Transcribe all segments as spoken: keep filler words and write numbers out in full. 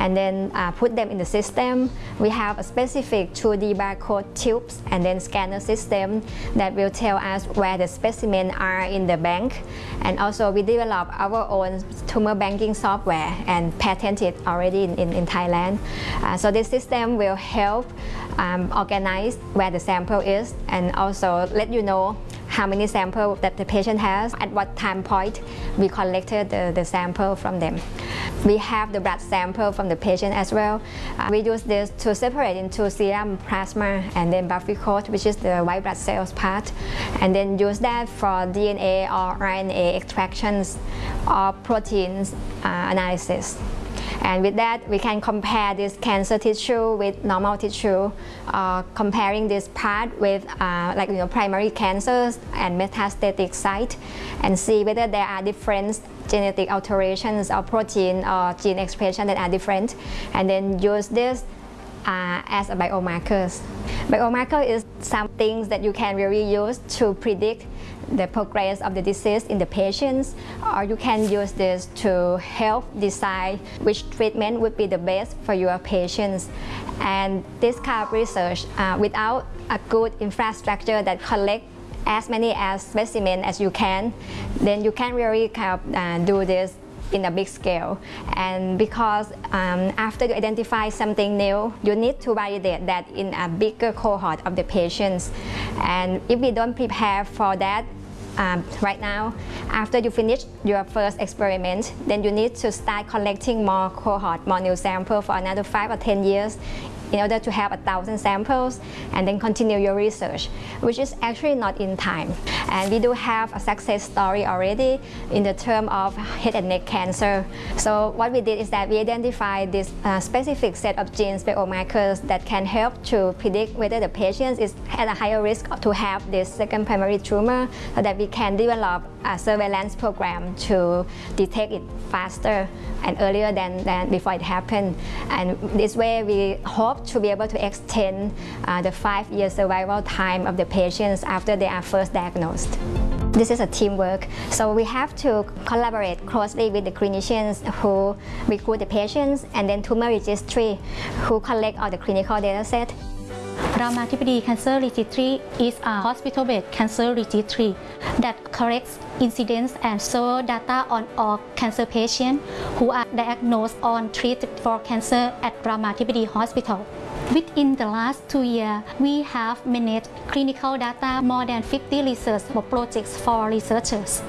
and then uh, put them in the system. We have a specific two D barcode tubes and then scanner system that will tell us where the specimens are in the bank. And also we develop our own tumor banking software and patent it already in, in, in Thailand. Uh, so this system will help um, organize where the sample is and also let you know how many samples that the patient has, at what time point we collected the, the sample from them. We have the blood sample from the patient as well. Uh, we use this to separate into serum, plasma, and then buffy coat, which is the white blood cells part, and then use that for D N A or R N A extractions or proteins uh, analysis. And with that, we can compare this cancer tissue with normal tissue, uh, comparing this part with uh, like you know primary cancers and metastatic site, and see whether there are different genetic alterations or protein or gene expression that are different, and then use this uh, as a biomarkers. Biomarker is some things that you can really use to predict the progress of the disease in the patients, or you can use this to help decide which treatment would be the best for your patients. And this kind of research, uh, without a good infrastructure that collect as many as specimens as you can, then you can really kind of uh, do this in a big scale. And because um, after you identify something new, you need to validate that in a bigger cohort of the patients. And if we don't prepare for that um, right now, after you finish your first experiment, then you need to start collecting more cohort, more new samples for another five or ten years in order to have a thousand samples and then continue your research, which is actually not in time. And we do have a success story already in the term of head and neck cancer. So what we did is that we identified this uh, specific set of genes, biomarkers, that can help to predict whether the patient is at a higher risk to have this second primary tumor, so that we can develop a surveillance program to detect it faster and earlier than, than before it happened. And this way we hope to be able to extend uh, the five-year survival time of the patients after they are first diagnosed. This is a teamwork, so we have to collaborate closely with the clinicians who recruit the patients and then tumor registry who collect all the clinical data set. Ramathibodi Cancer Registry is a hospital-based cancer registry that collects incidents and store data on all cancer patients who are diagnosed or treated for cancer at Ramathibodi Hospital. Within the last two years, we have managed clinical data more than fifty research projects for researchers.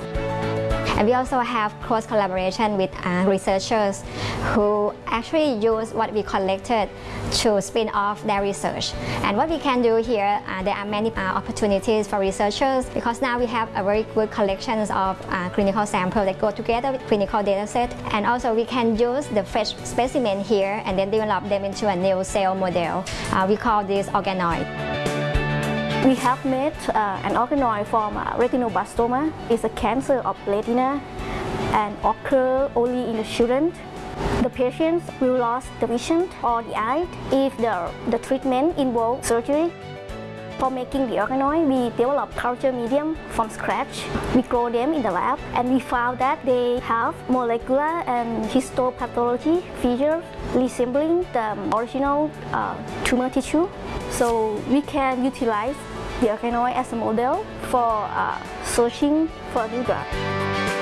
And we also have close collaboration with uh, researchers who actually use what we collected to spin off their research. And what we can do here, uh, there are many uh, opportunities for researchers, because now we have a very good collections of uh, clinical samples that go together with clinical data set. And also we can use the fresh specimen here and then develop them into a new cell model. Uh, we call this organoid. We have made uh, an organoid from uh, retinoblastoma. It's a cancer of retina and occur only in the children. The patients will lose the vision or the eye if the, the treatment involves surgery. For making the organoid, we develop culture medium from scratch. We grow them in the lab, and we found that they have molecular and histopathology features resembling the original uh, tumor tissue. So we can utilize the organoid as a model for uh, searching for a new drug.